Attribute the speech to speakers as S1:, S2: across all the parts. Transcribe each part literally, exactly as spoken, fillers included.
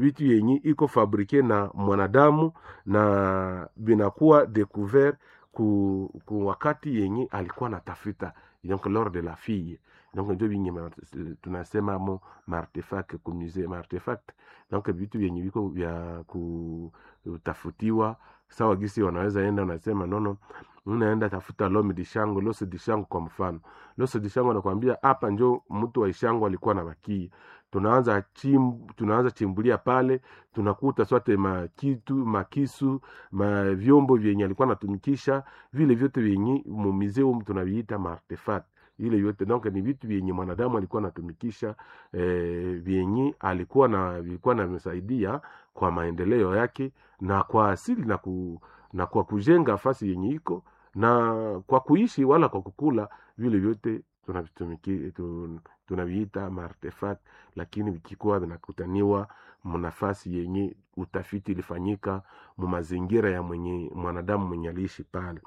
S1: vitu yenye iko fabrike na mwanadamu na binakuwa découvert ku, ku wakati yenye alikuwa natafuta, donc lors de la fille. Donc ndio bingi tunasema mo artefact ku musée artefact, donc vitu vyenye viko vya kutafutiwa sawa gisi wanaweza enda unasema nono unaenda tafuta l'homme di shango, l'os di shango kwa mfano. L'os di shango anakuambia hapa njo mtu wa ishango alikuwa na baki. Tunaanza chim tunaanza chimbulia pale, tunakuta sote makitu, makisu, ma vyombo vyenye alikuwa anatumikisha, vile vyote vyenye mu museum tunaviita artefact. Ile yote donc ni vitu vyenye mwanadamu alikuwa anatumikisha eh, vyenye alikuwa na vilikuwa na msaidia kwa maendeleo yake na kwa asili na ku, na kwa kujenga fasi yenye iko na kwa kuishi wala kwa kukula, vile vyote tunavitumiki tunaviita artefact, lakini vikikuwa vinakutaniwa mnafasi yenye utafiti ilifanyika mu mazingira ya mwenye mwanadamu mwenye aliishi pale.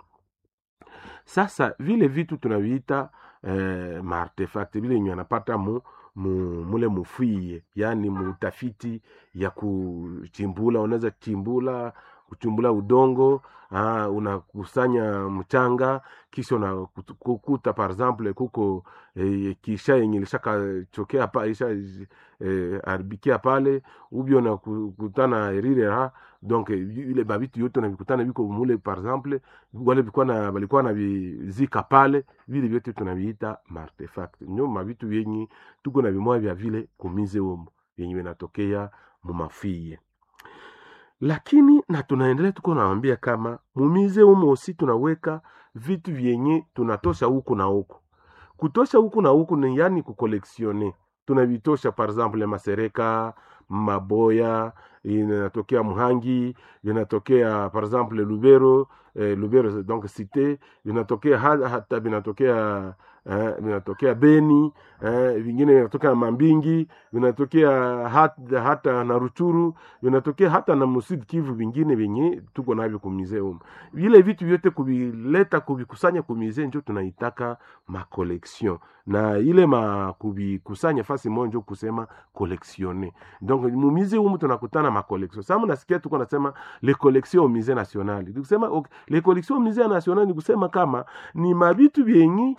S1: Sasa vile vitu tunaviita eh, artefact vile yenye anapata mu, mu mule mufie, yani mutafiti ya kuchimbula, unaweza chimbula kuchumbula udongo, ah, unakusanya mchanga kisha unakuta par exemple kuko eh, kisha yenye lishaka chokea pa isha eh, arbikia pale ubio na kukutana erire ha, donc ile babitu yote na vikutana biko mule par exemple wale biko na balikuwa na vizika pale, vile vyote tunaviita artefact. Ndio mabitu yenye tuko na bimoya vya vile kumize umo yenye vinatokea mu mafie. Lakini na tunaendelea tuko naambia kama mumize umo osi tunaweka vitu vyenye tunatosha huku na huku. Kutosha huku na huku ni yani kukoleksione. Tunavitosha par exemple masereka, maboya, inatokea Muhangi, inatokea par exemple Lubero, eh, Lubero donc cité, inatokea hata binatokea eh, vinatokea Beni, eh, vingine vinatokea Mambingi, vinatokea hata, hata na Ruchuru, vinatokea hata na Sud Kivu, vingine venye tuko navyo ku museum. Vile vitu vyote kuvileta kuvikusanya ku museum ndio tunaitaka ma collection. Na ile ma kuvikusanya fasi moja ndio kusema collectionner. Donc mu museum tunakutana ma collection. Sasa mnasikia tuko nasema les collections au musée national. Tukisema okay, les collections au musée national ni kusema kama ni mabitu vyenye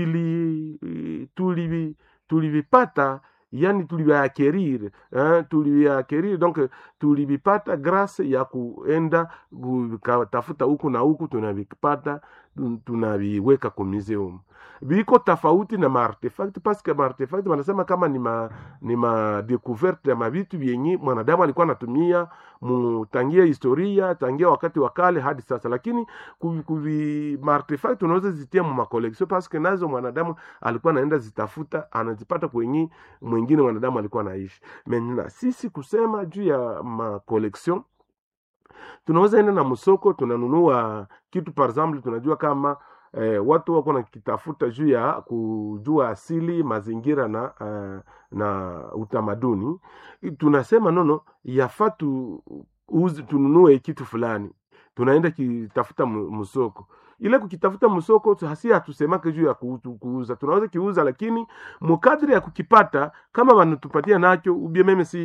S1: bili tulivi tulivipata, yani tuliviakerir hein, tuliviakerir donc tulivipata grâce ya kuenda kutafuta huku na huku, tunavipata tunaviweka kwa museum. Biko tofauti na artefact parce que artefact wanasema kama ni ma ni ma découverte ya mabitu vyenye mwanadamu alikuwa anatumia mutangia historia tangia wakati wa kale hadi sasa, lakini kuvi artefact tunaweza zitia mu collection parce que nazo mwanadamu alikuwa anaenda zitafuta anazipata kwenye mwingine mwanadamu alikuwa anaishi. Maintenant sisi kusema juu ya ma collection tunaweza enda na msoko tunanunua kitu par exemple tunajua kama Eh, watu wako na kitafuta juu ya kujua asili mazingira na uh, na utamaduni. Tunasema nono yafatu uzi tununue kitu fulani, tunaenda kitafuta msoko. Ile kukitafuta msoko hasi hatusemake juu ya kuuza, tunaweza kiuza, lakini mkadri ya kukipata kama wanatupatia nacho ubie meme si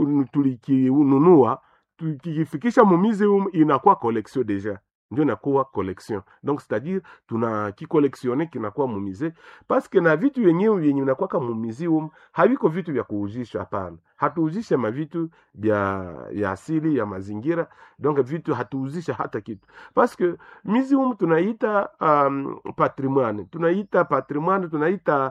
S1: tulikinunua tukifikisha mu museum inakuwa collection deja, ndio inakuwa collection. Donc c'est-à-dire tuna ki collectionner kinakuwa mu musée parce que na vitu yenyewe yenye inakuwa kama mu museum haviko vitu vya kuujisha, hapana. Hatuuzishe mavitu vya ya asili ya mazingira, donc vitu hatuuzisha hata kitu parce que museum tunaita um, patrimoine, tunaita patrimoine, tunaita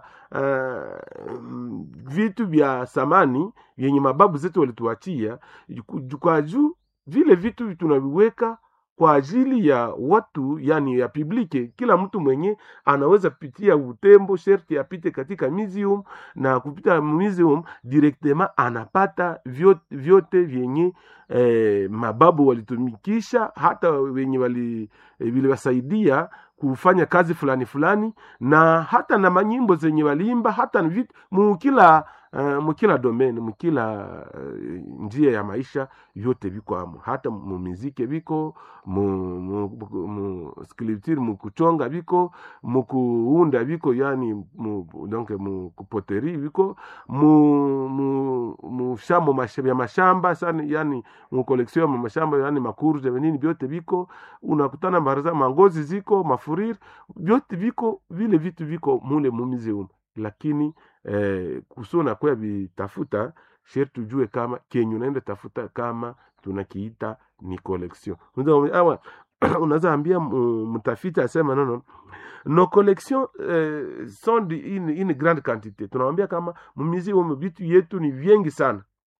S1: uh, vitu vya samani yenye mababu zetu walituachia kwa juu. Vile vitu tunaviweka kwa ajili ya watu, yani ya publike. Kila mtu mwenye anaweza pitia Butembo sherti apite katika museum, na kupita museum directement anapata vyote, vyote vyenye eh, mababu walitumikisha, hata wenye wali eh, vile wasaidia kufanya kazi fulani fulani, na hata na manyimbo zenye waliimba, hata vitu mu kila uh, mukila domaine mukila uh, njia ya maisha yote viko amo, hata mumizike viko mu, mu, mu sculpture mukuchonga viko mukuunda viko, yani mu, donc mukupoteri viko mu, mu, mu shamba mashamba, mashamba sana, yani mu collection ya mashamba, yani makurje nini vyote viko, unakutana baraza mangozi ziko mafurir vyote viko, vile vitu viko mule mu museum. Lakini eh, kusona kwa vitafuta sher tujue kama kenyu naenda tafuta kama tunakiita ni collection. Unaweza unaweza ambia mtafiti asema no no nos collections euh, sont une, une grande quantité. Tunawambia kama museum vitu yetu ni vingi sana.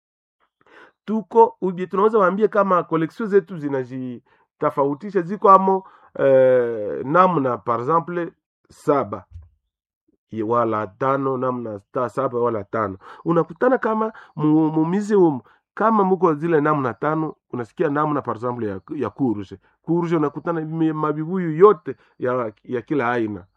S1: Tuko ubi tunaweza waambia kama collection zetu zinajitofautisha ziko amo eh, namna par exemple saba wala tano, namna ta saba wala tano. Unakutana kama mu, mu museum kama muko zile namna tano, unasikia namna par exemple ya, ya kuruje kuruje, unakutana mabibuyu yote ya, ya kila aina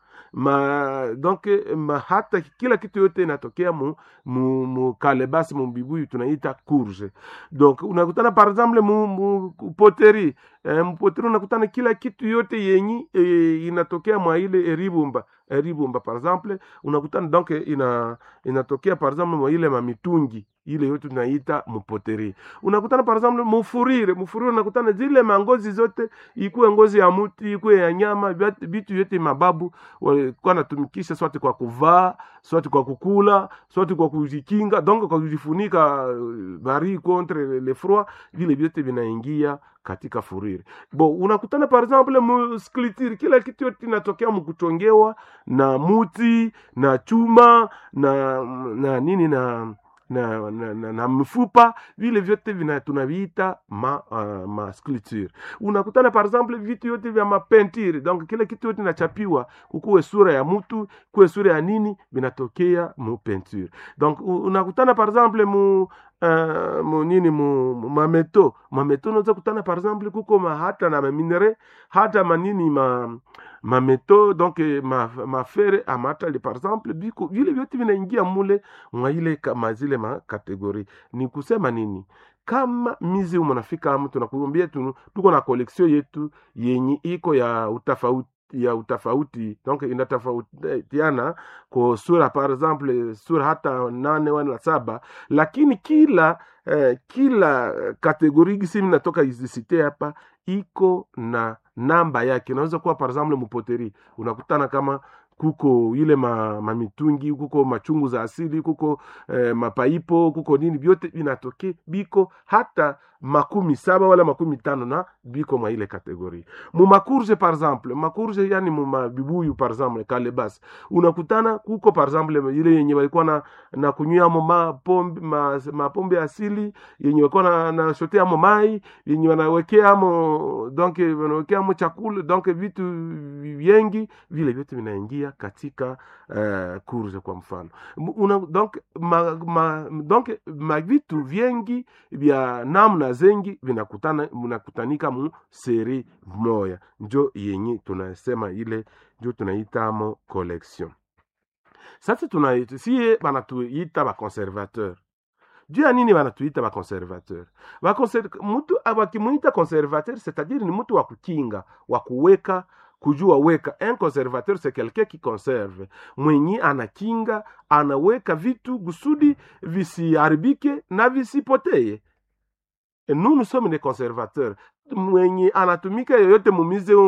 S1: ma donc ma hata kila kitu yote inatokea mu mu, mu kalebasi mu bibuyu tunaita kuruje. Donc unakutana par exemple mu, mu poteri eh, mu poteri unakutana kila kitu yote yenyi eh, inatokea mwa ile eribumba eribumba par exemple, unakutana donc ina inatokea par exemple mwa ile mamitungi ile yote tunaita mupoteri. Unakutana par exemple mufurire mufurire, unakutana zile mangozi zote, ikuwe ngozi ya muti, ikuwe ya nyama, vitu yote mababu walikuwa natumikisha swati kwa kuvaa, swati kwa kukula, swati kwa kujikinga, donc kwa kujifunika bari contre le froid, vile vyote vinaingia katika furire. Bo unakutana par exemple mu sculpture, kila kitu yote inatokea mkutongewa na muti na chuma na na nini na na na, na, na mfupa, vile vyote vina tunaviita ma uh, ma sculpture. Unakutana par exemple vitu yote vya mapentire, donc kile kitu yote inachapiwa, kukuwe sura ya mtu, kuwe sura ya nini, vinatokea mu peinture. Donc unakutana par exemple mu Uh, mu nini mu, mu mameto mameto unaweza kutana par exemple kuko ma hata na minere hata manini ma mameto, donc ma mafere amatali par exemple biko vile vyote vinaingia mule mwa ile kama zile ma kategori. Ni kusema nini, kama museum unafika mtu tunakuambia tu, tuko na collection yetu yenye iko ya utafauti ya utafauti, donc inatofautiana kwa sura par exemple sura hata nane wala saba, lakini kila eh, kila kategori gisi natoka izisite hapa iko na namba yake. Unaweza kuwa par exemple mupoteri unakutana kama kuko ile ma, mamitungi, kuko machungu za asili, kuko eh, mapaipo, kuko nini, vyote vinatoke biko hata makumi saba wala makumi tano na biko mwa ile kategori. Mu makurje par exemple, makurje yani mu mabibuyu par exemple kalebas, unakutana kuko par exemple ile yenye walikuwa na na kunywa mo mapombe ma, mapombe asili, yenye walikuwa na, na shotea mo mai, yenye wanawekea mo donc wanawekea mo chakula, donc vitu vingi vile vyote vinaingia katika uh, kurje kwa mfano. Una, donc ma, ma donc ma vitu vingi vya namna zengi vinakutana vinakutanika mu seri moya, njo yenye tunasema ile njo tunaita mo collection. Sasa tunaita siye banatuita ba conservateur. Juu ya nini banatuita ba conservateur? Ba conservateur mtu abakimuita conservateur, c'est-à-dire ni mtu wa kukinga, wa kuweka kujua weka. Un conservateur c'est quelqu'un qui conserve, mwenye anakinga, anaweka vitu gusudi visiharibike na visipotee. Et nous nous sommes des conservateurs. Mwenye anatumika yoyote mu museum